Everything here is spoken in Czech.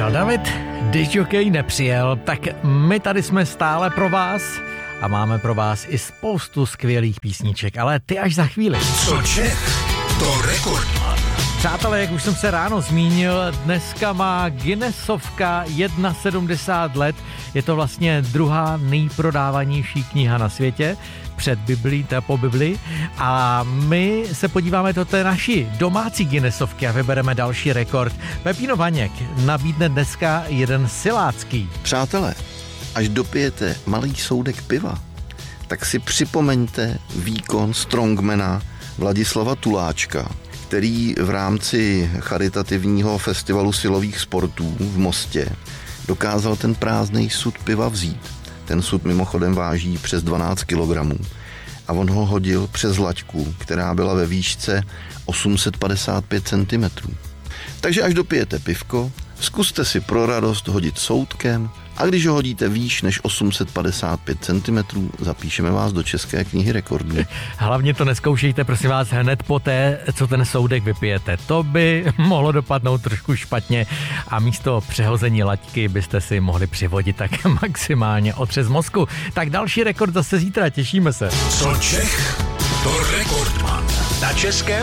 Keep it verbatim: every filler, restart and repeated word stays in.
Přišel David, discjockey nepřijel, tak my tady jsme stále pro vás a máme pro vás i spoustu skvělých písniček, ale ty až za chvíli. Co Čech, to Rekordman. Přátelé, jak už jsem se ráno zmínil, dneska má Guinnessovka sedmdesát jedna let. Je to vlastně druhá nejprodávanější kniha na světě, před Biblí, to po Biblii. A my se podíváme do té naší domácí Guinnessovky a vybereme další rekord. Pepíno Vaněk nabídne dneska jeden silácký. Přátelé, až dopijete malý soudek piva, tak si připomeňte výkon strongmana Vladislava Tuláčka, který v rámci charitativního festivalu silových sportů v Mostě dokázal ten prázdnej sud piva vzít. Ten sud mimochodem váží přes dvanáct kilogramů a on ho hodil přes laťku, která byla ve výšce osm set padesát pět centimetrů. Takže až dopijete pivko, zkuste si pro radost hodit soudkem a když ho hodíte výš než osm set padesát pět centimetrů, zapíšeme vás do České knihy rekordů. Hlavně to neskoušejte, prosím vás, hned poté, co ten soudek vypijete. To by mohlo dopadnout trošku špatně a místo přehození laťky byste si mohli přivodit tak maximálně otřes mozku. Tak další rekord zase zítra, těšíme se. Co Čech, to Rekordman. Na České